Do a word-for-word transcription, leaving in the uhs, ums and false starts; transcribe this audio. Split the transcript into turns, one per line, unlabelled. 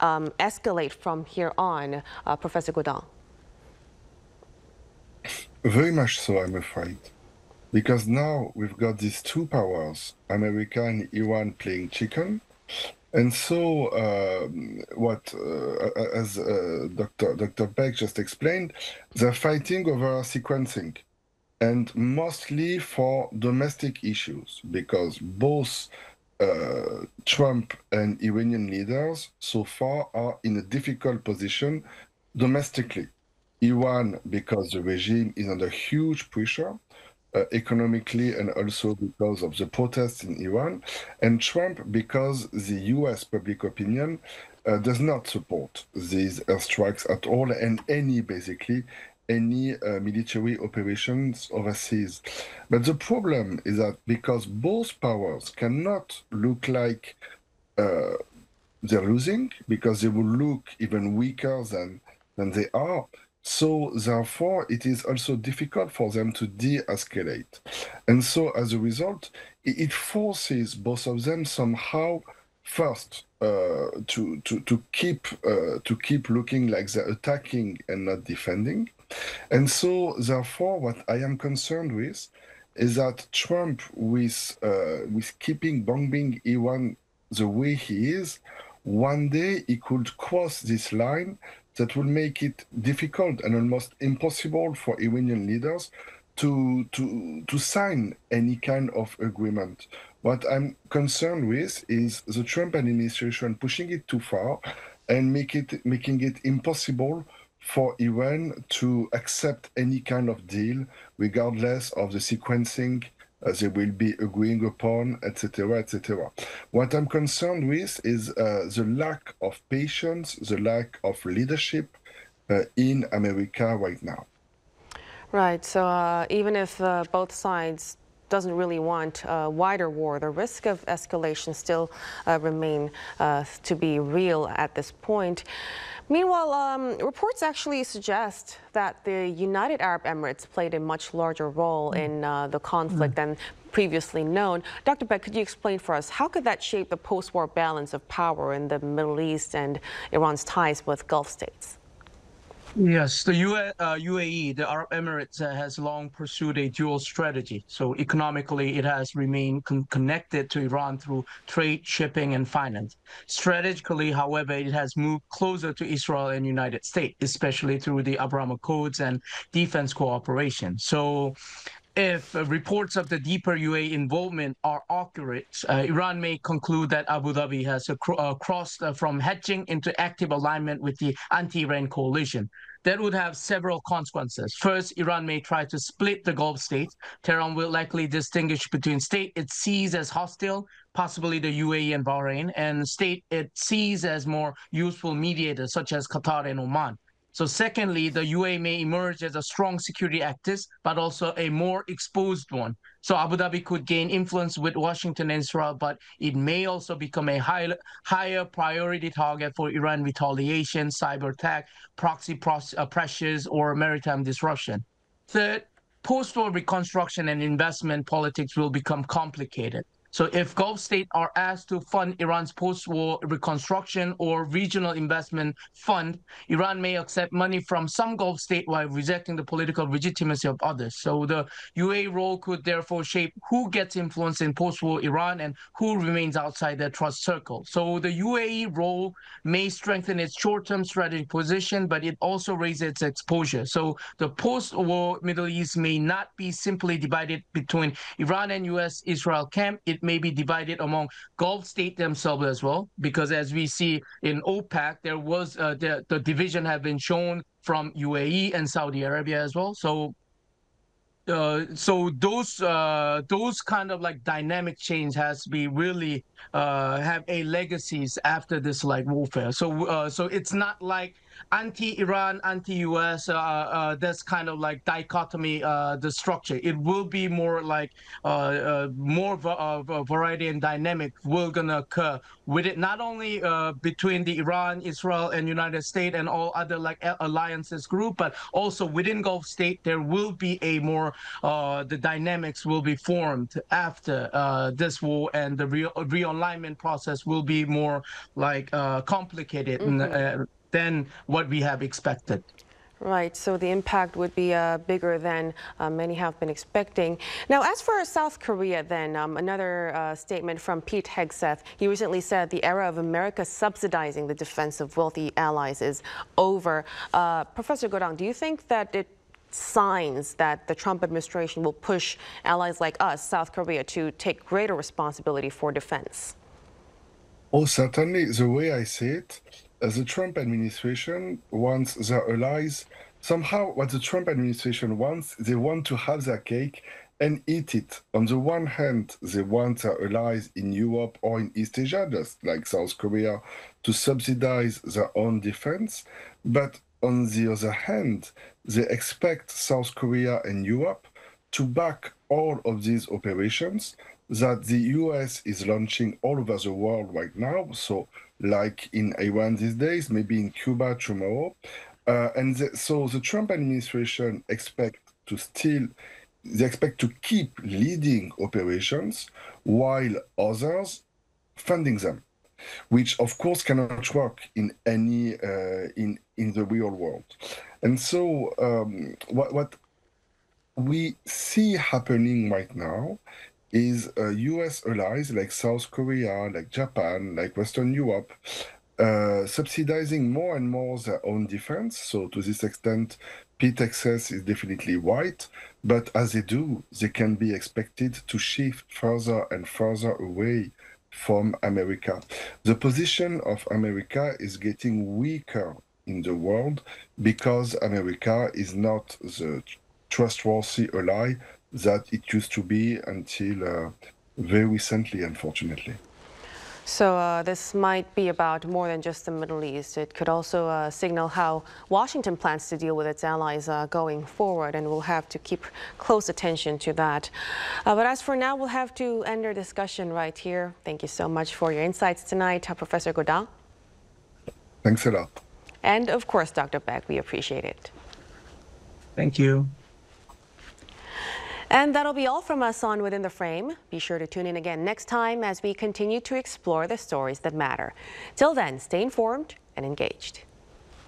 um, escalate from here on, uh, Professor Gaudin?
Very much so, I'm afraid. Because now we've got these two powers, America and Iran, playing chicken. And so, um, what, uh, as uh, Doctor Doctor Beck just explained, they're fighting over sequencing, and mostly for domestic issues, because both uh, Trump and Iranian leaders so far are in a difficult position domestically. Iran, because the regime is under huge pressure, uh, economically, and also because of the protests in Iran, and Trump because the U S public opinion uh, does not support these airstrikes at all, and any, basically, any uh, military operations overseas. But the problem is that because both powers cannot look like uh, they're losing, because they will look even weaker than, than they are, so therefore, it is also difficult for them to de-escalate. And so as a result, it forces both of them somehow first uh, to, to, to, keep, uh, to keep looking like they're attacking and not defending. And so therefore, what I am concerned with is that Trump, with, uh, with keeping bombing Iran the way he is, one day he could cross this line that will make it difficult and almost impossible for Iranian leaders to, to, to sign any kind of agreement. What I'm concerned with is the Trump administration pushing it too far and make it, making it impossible for Iran to accept any kind of deal, regardless of the sequencing Uh, they will be agreeing upon, et cetera, et cetera. What I'm concerned with is uh, the lack of patience, the lack of leadership uh, in America right now.
Right. So uh, even if uh, both sides doesn't really want a wider war, the risk of escalation still uh, remain uh, to be real at this point. Meanwhile, um, reports actually suggest that the United Arab Emirates played a much larger role mm. in uh, the conflict mm. than previously known. Doctor Beck, could you explain for us, how could that shape the post-war balance of power in the Middle East and Iran's ties with Gulf states?
Yes, the U A, uh, U A E, the Arab Emirates, uh, has long pursued a dual strategy. So economically, it has remained con connected to Iran through trade, shipping, and finance. Strategically, however, it has moved closer to Israel and United States, especially through the Abraham Accords and defense cooperation. So if uh, reports of the deeper U A E involvement are accurate, uh, Iran may conclude that Abu Dhabi has uh, cr uh, crossed uh, from hedging into active alignment with the anti-Iran coalition. That would have several consequences. First, Iran may try to split the Gulf states. Tehran will likely distinguish between state it sees as hostile, possibly the U A E and Bahrain, and state it sees as more useful mediators, such as Qatar and Oman. So secondly, the U A E may emerge as a strong security actor, but also a more exposed one. So Abu Dhabi could gain influence with Washington and Israel, but it may also become a high, higher priority target for Iran retaliation, cyber attack, proxy uh, pressures, or maritime disruption. Third, post-war reconstruction and investment politics will become complicated. So if Gulf states are asked to fund Iran's post-war reconstruction or regional investment fund, Iran may accept money from some Gulf states while rejecting the political legitimacy of others. So the U A E role could therefore shape who gets influence in post-war Iran and who remains outside their trust circle. So the U A E role may strengthen its short-term strategic position, but it also raises its exposure. So the post-war Middle East may not be simply divided between Iran and U S Israel camp. It may be divided among Gulf states themselves as well, because as we see in OPEC, there was uh, the, the division have been shown from U A E and Saudi Arabia as well. So uh, so those uh, those kind of like dynamic change has to be really uh, have a legacies after this like warfare. So uh, so it's not like anti-Iran, anti-U S. Uh, uh, that's kind of like dichotomy uh, the structure. It will be more like uh, uh, more of a variety and dynamic will gonna occur with it, not only uh, between the Iran, Israel, and United States and all other like alliances group, but also within Gulf state there will be a more uh, the dynamics will be formed after uh, this war, and the re realignment process will be more like uh, complicated
Mm-hmm.
uh, than what we have expected.
Right, so the impact would be uh, bigger than uh, many have been expecting. Now, as for South Korea, then, um, another uh, statement from Pete Hegseth. He recently said the era of America subsidizing the defense of wealthy allies is over. Uh, Professor Go-dang, do you think that it signs that the Trump administration will push allies like us, South Korea, to take greater responsibility for defense?
Oh, certainly. The way I see it, as the Trump administration wants their allies, somehow what the Trump administration wants, they want to have their cake and eat it. On the one hand, they want their allies in Europe or in East Asia, just like South Korea, to subsidize their own defense. But on the other hand, they expect South Korea and Europe to back all of these operations that the U S is launching all over the world right now. So like in Iran these days, maybe in Cuba tomorrow. Uh, and the, so the Trump administration expect to still, they expect to keep leading operations while others funding them, which of course cannot work in any, uh, in, in the real world. And so um, what, what we see happening right now is uh, U S allies like South Korea, like Japan, like Western Europe, uh, subsidizing more and more their own defense. So to this extent, Pete Hegseth is definitely right, but as they do, they can be expected to shift further and further away from America. The position of America is getting weaker in the world because America is not the trustworthy ally that it used to be until uh, very recently, unfortunately.
So uh, this might be about more than just the Middle East. It could also uh, signal how Washington plans to deal with its allies uh, going forward, and we'll have to keep close attention to that. Uh, but as for now, we'll have to end our discussion right here. Thank you so much for your insights tonight, uh, Professor Go-dang.
Thanks a lot.
And of course, Doctor Baek, we appreciate it.
Thank you.
And that'll be all from us on Within the Frame. Be sure to tune in again next time as we continue to explore the stories that matter. Till then, stay informed and engaged.